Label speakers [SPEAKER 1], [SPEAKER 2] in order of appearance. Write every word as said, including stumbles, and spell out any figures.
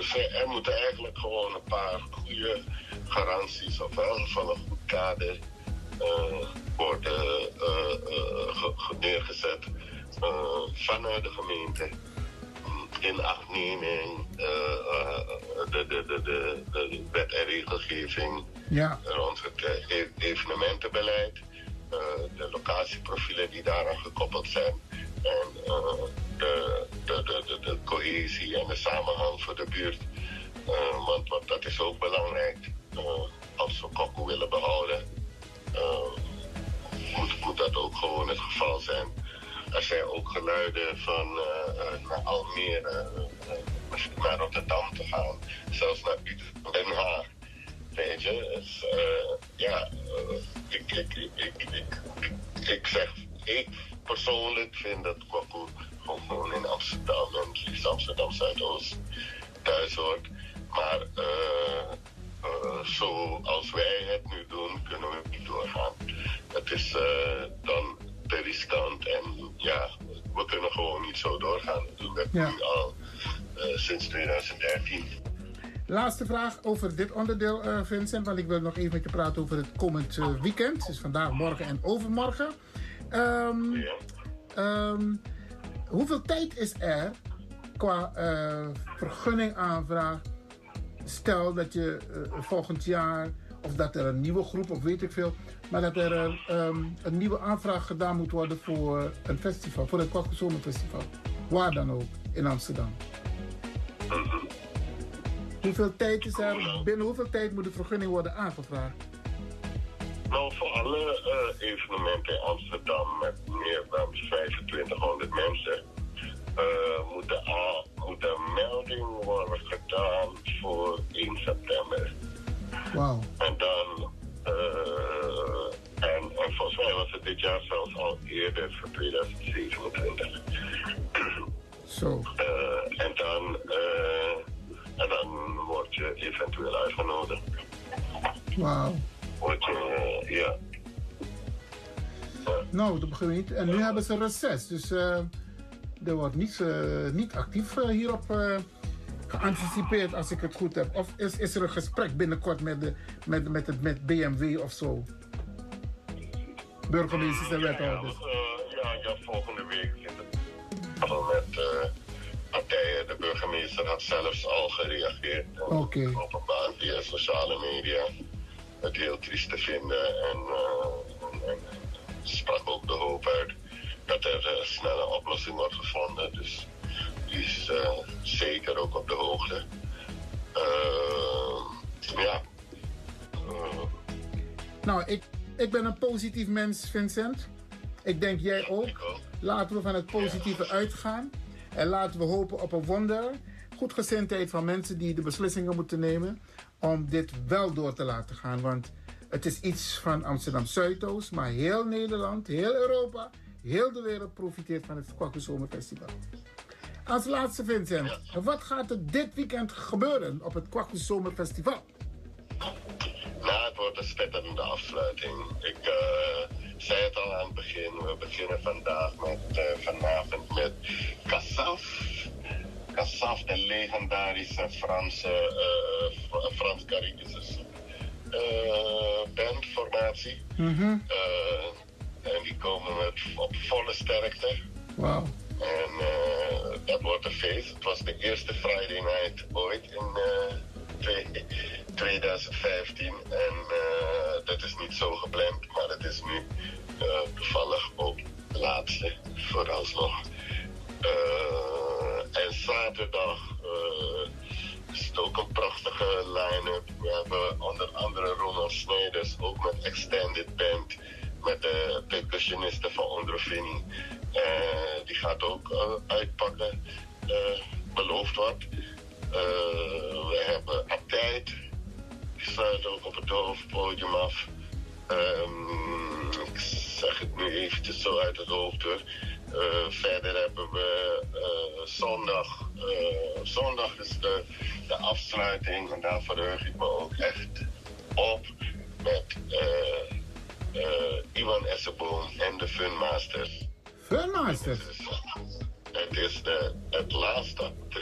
[SPEAKER 1] Dus er, er moeten eigenlijk gewoon een paar goede garanties of in ieder geval een goed kader uh, worden uh, uh, ge, ge neergezet uh, vanuit de gemeente. In achtneming, uh, uh, de, de, de, de, de wet en regelgeving
[SPEAKER 2] ja.
[SPEAKER 1] rond het uh, evenementenbeleid, uh, de locatieprofielen die daaraan gekoppeld zijn en uh, de, de, de, de, de cohesie en de samenhang voor de buurt. Uh, want, want dat is ook belangrijk. Uh, als we Kokoe willen behouden, uh, moet, moet dat ook gewoon het geval zijn. Er zijn ook geluiden van uh, naar Almere, uh, naar Rotterdam te gaan, zelfs naar Den Haag. Weet je, dus, uh, ja, uh, ik, ik, ik, ik, ik, ik, ik zeg, ik persoonlijk vind dat Kokoe gewoon in Amsterdam en het liefst Amsterdam Zuidoost thuis hoort. Maar uh, uh, zoals wij het nu doen, kunnen we niet doorgaan. Het is uh, dan te riskant en ja, we kunnen gewoon niet zo doorgaan. We doen dat ja. nu al uh, sinds twintig dertien.
[SPEAKER 2] Laatste vraag over dit onderdeel, uh, Vincent, want ik wil nog even met je praten over het komend uh, weekend. Dus vandaag, morgen en overmorgen. Um,
[SPEAKER 1] ja.
[SPEAKER 2] um, hoeveel tijd is er qua uh, vergunningaanvraag? Stel dat je uh, volgend jaar, of dat er een nieuwe groep, of weet ik veel, maar dat er uh, um, een nieuwe aanvraag gedaan moet worden voor een festival, voor het Kwaku Zomerfestival. Waar dan ook, in Amsterdam.
[SPEAKER 1] Mm-hmm.
[SPEAKER 2] Hoeveel tijd is er, binnen hoeveel tijd moet de vergunning worden aangevraagd?
[SPEAKER 1] Nou, voor alle uh, evenementen in Amsterdam met meer dan vijfentwintighonderd mensen uh, moet, de a- moet de melding worden gedaan voor één september.
[SPEAKER 2] Wauw.
[SPEAKER 1] En dan, uh, en, en volgens mij was het dit jaar zelfs al eerder voor twintig zevenentwintig.
[SPEAKER 2] Zo.
[SPEAKER 1] Uh, en dan, uh, en dan word je eventueel uitgenodigd.
[SPEAKER 2] Wauw.
[SPEAKER 1] Word je, uh, ja.
[SPEAKER 2] Uh. Nou, dat begrijp ik niet. En nu hebben ze reces, dus uh, er wordt niet, uh, niet actief uh, hierop uh, geanticipeerd, als ik het goed heb. Of is, is er een gesprek binnenkort met, de, met, met, het, met B M W of zo? Burgemeesters en wethouders.
[SPEAKER 1] Ja, ja, uh, ja, ja, volgende week zit het al met uh, partijen. De burgemeester had zelfs al gereageerd.
[SPEAKER 2] Okay.
[SPEAKER 1] Openbaar via sociale media. Het heel triest te vinden en, uh, en, en sprak ook de hoop uit dat er uh, snel een oplossing wordt gevonden. Dus die is uh, zeker ook op de hoogte. Uh, ja. Uh.
[SPEAKER 2] Nou, ik, ik ben een positief mens, Vincent. Ik denk jij ook.
[SPEAKER 1] Ik ook.
[SPEAKER 2] Laten we van het positieve uitgaan. En laten we hopen op een wonder. Goedgezindheid van mensen die de beslissingen moeten nemen om dit wel door te laten gaan. Want het is iets van Amsterdam Zuidoost, maar heel Nederland, heel Europa, heel de wereld profiteert van het Kwaku Zomerfestival. Als laatste, Vincent, ja. Wat gaat er dit weekend gebeuren op het Kwaku Zomerfestival?
[SPEAKER 1] Nou, het wordt een spetterende afsluiting. Ik uh, zei het al aan het begin, we beginnen vandaag met, uh, vanavond met Kassaf. Kassaf, de legendarische Franse, uh, Frans Caribisch uh, bandformatie.
[SPEAKER 2] Mm-hmm.
[SPEAKER 1] Uh, en die komen met op volle sterkte.
[SPEAKER 2] Wauw.
[SPEAKER 1] En uh, dat wordt een feest. Het was de eerste Friday night ooit in uh, twintig vijftien. En uh, dat is niet zo gepland, maar het is nu uh, toevallig ook de laatste vooralsnog. Uh, en zaterdag uh, is het ook een prachtige line-up. We hebben onder andere Ronald Snijders, ook met Extended Band, met de percussioniste van Ondrovini. Uh, die gaat ook uh, uitpakken, uh, beloofd wat. Uh, we hebben Abtijd, die sluit ook op het hoofdpodium af. Um, ik zeg het nu eventjes zo uit het hoofd hoor. Uh, verder hebben we uh, zondag. Uh, zondag is de, de afsluiting en daar verheug ik me ook echt op met uh, uh, Iwan Esseboom en de Funmasters.
[SPEAKER 2] Funmasters?
[SPEAKER 1] Het is, het is de, het laatste